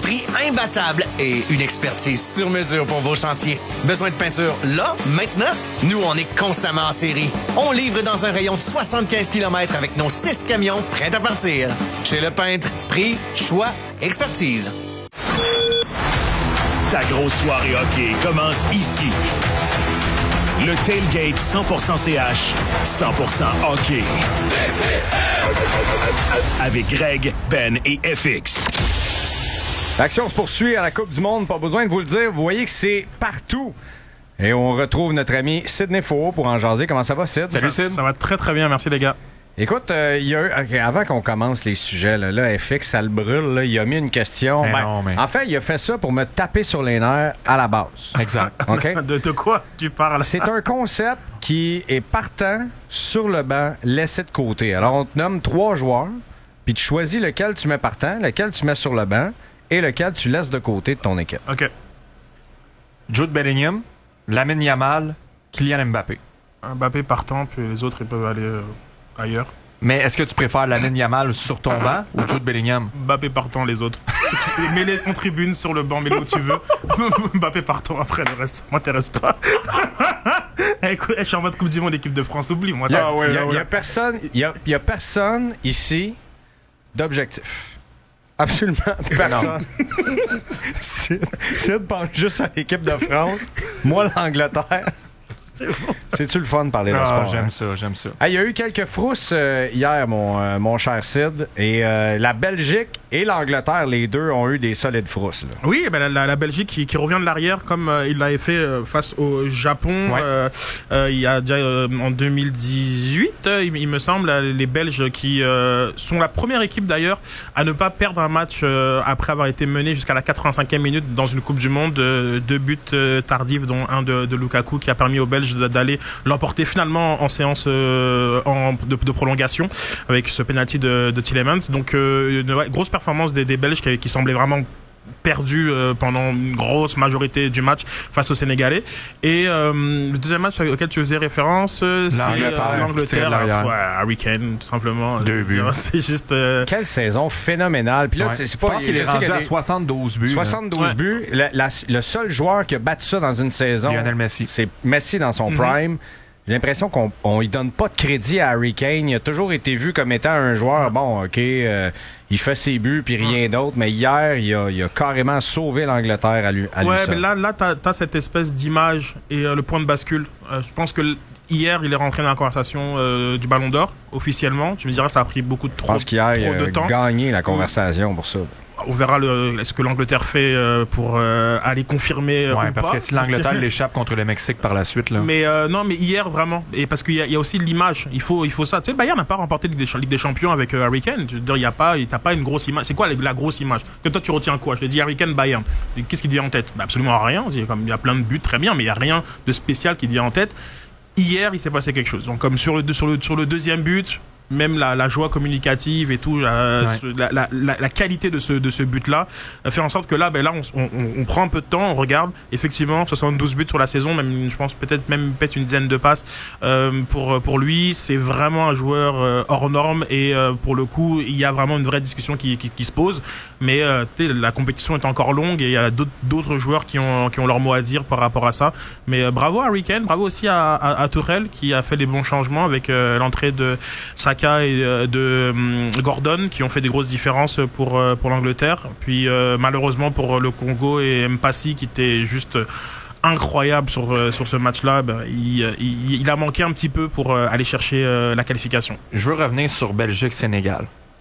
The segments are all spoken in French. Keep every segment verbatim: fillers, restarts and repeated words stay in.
prix imbattable et une expertise sur mesure pour vos chantiers. Besoin de peinture là, maintenant? Nous, on est constamment en série. On livre dans un rayon de soixante-quinze kilomètres avec nos six camions prêts à partir. Chez Le Peintre, prix, choix, expertise. Ta grosse soirée hockey commence ici. Le Tailgate cent pour cent C H, cent pour cent hockey. Avec Greg, Ben et F X. L'action se poursuit à la Coupe du Monde. Pas besoin de vous le dire. Vous voyez que c'est partout. Et on retrouve notre ami Sidney Faux pour en jaser. Comment ça va, Sid? Salut, Sid. Ça va très, très bien. Merci, les gars. Écoute, euh, il y a eu, okay, avant qu'on commence les sujets, là, là F X, ça le brûle. Là, il a mis une question. Mais ben, non, mais... En fait, il a fait ça pour me taper sur les nerfs à la base. Exact. Okay? de, de quoi tu parles? C'est un concept qui est partant sur le banc, laissé de côté. Alors, on te nomme trois joueurs, puis tu choisis lequel tu mets partant, lequel tu mets sur le banc et lequel tu laisses de côté de ton équipe. OK. Jude Bellingham, Lamine Yamal, Kylian Mbappé. Mbappé partant, puis les autres, ils peuvent aller euh, ailleurs. Mais est-ce que tu préfères Lamine Yamal sur ton banc ou Jude Bellingham? Mbappé partant, les autres. Mets-les en tribune, sur le banc, mets-les où tu veux. Mbappé partant, après, le reste m'intéresse pas. Écoute, je suis en mode Coupe du Monde, équipe de France, oublie. Moi, il y a, ouais, y a, ouais. y a personne, il y a, y a personne ici d'objectif. Absolument personne. Sid, Sid pense juste à l'équipe de France. Moi, l'Angleterre. C'est, bon. C'est-tu le fun de parler ah, de sport? J'aime hein? ça, j'aime ça. Il hey, y a eu quelques frousses euh, hier, mon, euh, mon cher Sid. Et euh, la Belgique et l'Angleterre, les deux, ont eu des solides frousses. Là. Oui, ben, la, la Belgique qui, qui revient de l'arrière comme euh, il l'avait fait euh, face au Japon. Ouais. Euh, euh, il y a déjà euh, en deux mille dix-huit, il, il me semble, les Belges qui euh, sont la première équipe d'ailleurs à ne pas perdre un match euh, après avoir été mené jusqu'à la quatre-vingt-cinquième minute dans une Coupe du Monde. Euh, deux buts euh, tardifs, dont un de, de Lukaku qui a permis aux Belges d'aller l'emporter finalement en séance euh, en, de, de prolongation avec ce penalty de, de Tielemans. Donc euh, une ouais, grosse performance des, des Belges qui, qui semblaient vraiment perdu euh, pendant une grosse majorité du match face aux Sénégalais. Et euh, le deuxième match auquel tu faisais référence, euh, c'est l'Angleterre. Euh, l'Angleterre. l'Angleterre. Ouais, Harry Kane, tout simplement. Deux buts. C'est juste... Euh... Quelle saison phénoménale. Puis là, ouais. c'est, c'est pas, je pense qu'il est rendu à soixante-douze buts. soixante-douze buts. La, la, le seul joueur qui a battu ça dans une saison, Lionel Messi. C'est Messi dans son mm-hmm. prime. J'ai l'impression qu'on on lui donne pas de crédit à Harry Kane. Il a toujours été vu comme étant un joueur, bon, OK, euh, il fait ses buts puis rien d'autre, mais hier, il a, il a carrément sauvé l'Angleterre à lui, à ouais, lui seul. mais là, là t'as, t'as cette espèce d'image et euh, le point de bascule. Euh, je pense que l- hier, il est rentré dans la conversation euh, du Ballon d'Or, officiellement. Tu me diras, ça a pris beaucoup de, trop, je pense qu'hier, trop de il a temps. gagné la conversation pour ça. On verra le, ce que l'Angleterre fait euh, pour euh, aller confirmer. Ouais, ou parce pas. que si l'Angleterre l'échappe contre le Mexique par la suite. Là. Mais euh, non, mais hier, vraiment. Et parce qu'il y a, il y a aussi l'image. Il faut, il faut ça. Tu sais, le Bayern n'a pas remporté la Ligue des Champions avec euh, Harry Kane. Je veux dire, il n'y a pas, t'as pas une grosse image. C'est quoi la, la grosse image? Que toi, tu retiens quoi? Je te dis Harry Kane, Bayern. Qu'est-ce qui te vient en tête? Bah, absolument rien. Il y a plein de buts, très bien, mais il n'y a rien de spécial qui te vient en tête. Hier, il s'est passé quelque chose. Donc, comme sur le, sur le, sur le deuxième but, même la, la joie communicative et tout, la, ouais. la, la, la, la qualité de ce, de ce but-là, fait en sorte que là, ben là, on, on, on prend un peu de temps, on regarde. Effectivement, soixante-douze buts sur la saison, même, je pense peut-être même peut-être une dizaine de passes euh, pour pour lui. C'est vraiment un joueur euh, hors norme et euh, pour le coup, il y a vraiment une vraie discussion qui, qui, qui se pose. Mais euh, la compétition est encore longue et il y a d'autres, d'autres joueurs qui ont qui ont leur mot à dire par rapport à ça. Mais euh, bravo à Harry Kane, bravo aussi à, à, à Tuchel qui a fait les bons changements avec euh, l'entrée de Saka et de um, Gordon qui ont fait des grosses différences pour uh, pour l'Angleterre. Puis uh, malheureusement pour le Congo et Mpassi qui était juste incroyable sur uh, sur ce match-là, ben, il, il il a manqué un petit peu pour uh, aller chercher uh, la qualification. Je veux revenir sur Belgique-Sénégal.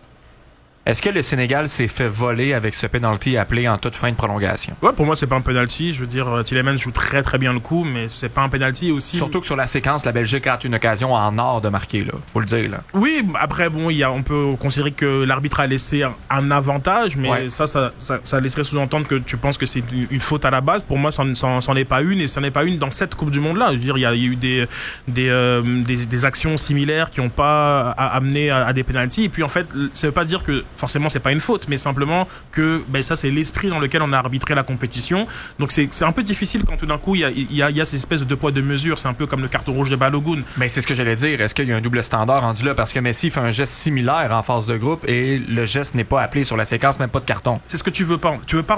Est-ce que le Sénégal s'est fait voler avec ce penalty appelé en toute fin de prolongation? Ouais, pour moi, c'est pas un penalty. Je veux dire, Tielemans joue très très bien le coup, mais c'est pas un penalty aussi. Surtout que sur la séquence, la Belgique a une occasion en or de marquer, là. Faut le dire, là. Oui, après, bon, il y a, on peut considérer que l'arbitre a laissé un, un avantage, mais ouais. ça, ça, ça, ça laisserait sous-entendre que tu penses que c'est une, une faute à la base. Pour moi, ça n'en est pas une, et ça n'est pas une dans cette Coupe du Monde-là. Je veux dire, il y a, il y a eu des, des, euh, des, des actions similaires qui n'ont pas amené à, à des penalties. Et puis, en fait, ça veut pas dire que forcément c'est pas une faute, mais simplement que ben, ça c'est l'esprit dans lequel on a arbitré la compétition. Donc c'est, c'est un peu difficile quand tout d'un coup il y a, il y a, il y a ces espèces de deux poids deux mesures. C'est un peu comme le carton rouge de Balogun. Mais c'est ce que j'allais dire. Est-ce qu'il y a un double standard rendu là parce que Messi fait un geste similaire en phase de groupe et le geste n'est pas appelé sur la séquence, même pas de carton? C'est ce que tu veux pas. Tu veux pas